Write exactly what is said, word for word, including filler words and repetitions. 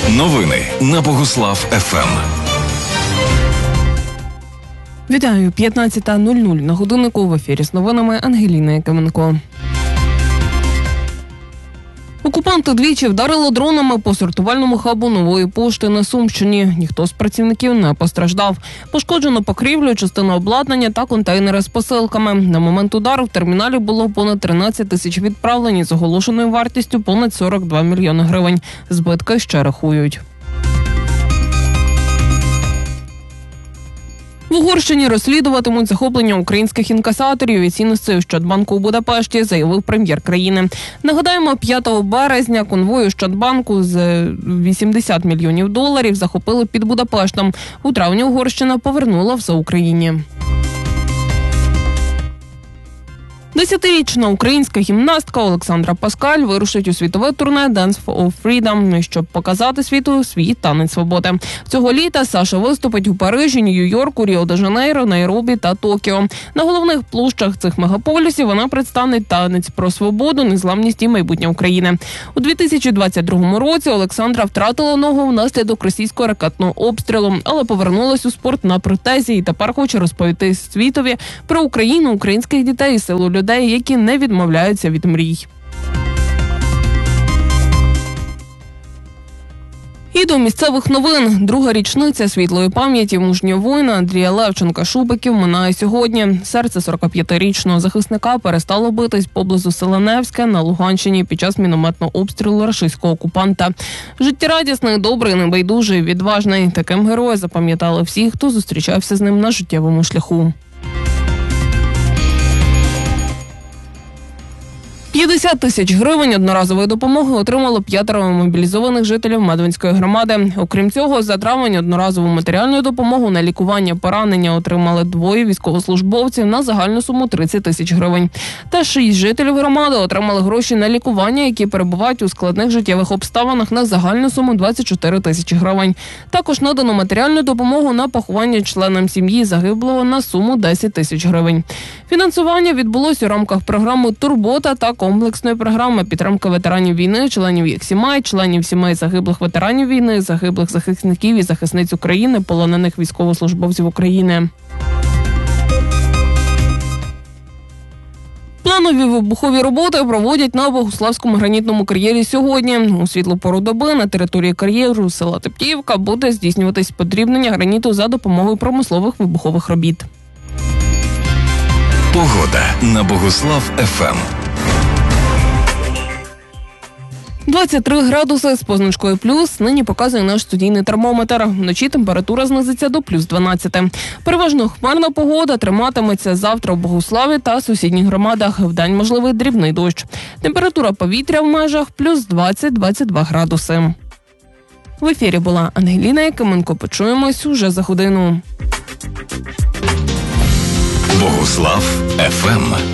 Новини на Богуслав еф ем. Вітаю, п'ятнадцята нуль нуль на годиннику, в ефірі з новинами Ангеліна Якименко. Окупанти двічі вдарили дронами по сортувальному хабу Нової пошти на Сумщині. Ніхто з працівників не постраждав. Пошкоджено покрівлю, частину обладнання та контейнери з посилками. На момент удару в терміналі було понад тринадцять тисяч відправлень з оголошеною вартістю понад сорок два мільйони гривень. Збитки ще рахують. В Угорщині розслідуватимуть захоплення українських інкасаторів і цінностей Ощадбанку у Будапешті, заявив прем'єр країни. Нагадаємо, п'ятого березня конвой Ощадбанку з вісімдесят мільйонів доларів захопили під Будапештом. У травні Угорщина повернула все Україні. Десятирічна українська гімнастка Олександра Паскаль вирушить у світове турне Dance of Freedom, щоб показати світу свій танець свободи. Цього літа Саша виступить у Парижі, Нью-Йорку, Ріо-де-Жанейро, Найробі та Токіо. На головних площах цих мегаполісів вона представить танець про свободу, незламність і майбутнє України. У дві тисячі двадцять другому році Олександра втратила ногу внаслідок російського ракетного обстрілу, але повернулась у спорт на протезі і тепер хоче розповісти світові про Україну, українських дітей і силу людей, які не відмовляються від мрій. І до місцевих новин. Друга річниця світлої пам'яті мужнього воїна Андрія Левченка-Шубиків минає сьогодні. Серце сорокап'ятирічного захисника перестало битись поблизу села Невське на Луганщині під час мінометного обстрілу рашистського окупанта. Життєрадісний, добрий, небайдужий, відважний. Таким героя запам'ятали всі, хто зустрічався з ним на життєвому шляху. п'ятдесят тисяч гривень одноразової допомоги отримало п'ятеро мобілізованих жителів Медвинської громади. Окрім цього, за травень одноразову матеріальну допомогу на лікування поранення отримали двоє військовослужбовців на загальну суму тридцять тисяч гривень. Та шість жителів громади отримали гроші на лікування, які перебувають у складних життєвих обставинах, на загальну суму двадцять чотири тисячі гривень. Також надано матеріальну допомогу на поховання членам сім'ї загиблого на суму десять тисяч гривень. Фінансування відбулось у рамках програми «Турбота» та комплексної програми підтримки ветеранів війни, членів їх сімей, членів сімей загиблих ветеранів війни, загиблих захисників і захисниць України, полонених військовослужбовців України. Планові вибухові роботи проводять на Богуславському гранітному кар'єрі сьогодні. У світлу пору доби на території кар'єру села Тептіївка буде здійснюватись подрібнення граніту за допомогою промислових вибухових робіт. Погода на Богуслав еф ем. двадцять три градуси з позначкою плюс нині показує наш студійний термометр. Вночі температура знизиться до плюс дванадцяти. Переважно хмарна погода триматиметься завтра в Богуславі та сусідніх громадах. Вдень можливий дрібний дощ. Температура повітря в межах плюс двадцять - двадцять два градуси. В ефірі була Ангеліна Якименко. Почуємось уже за годину. Богуслав еф ем.